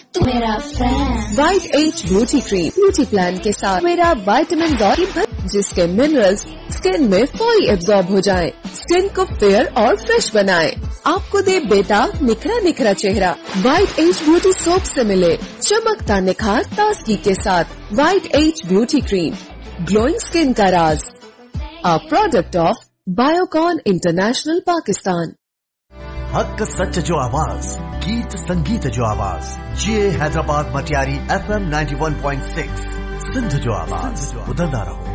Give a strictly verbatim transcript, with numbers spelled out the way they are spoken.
तू मेरा fan. White as beauty cream beauty plan के साथ मेरा विटामिन जिसके मिनरल्स स्किन में फौरी एब्जॉर्ब हो जाएं, स्किन को फेयर और फ्रेश बनाएं, आपको दे बेताब निखरा निखरा चेहरा। वाइट एज ब्यूटी सोप से मिले चमकता निखार ताजगी के साथ। White as beauty cream, glowing skin का राज। A product of Biocon international Pakistan. हक सच जो आवाज, गीत संगीत जो आवाज, ये Hyderabad Matiari F M ninety one point six Sindh जो आवाज, बुलंदा रहो।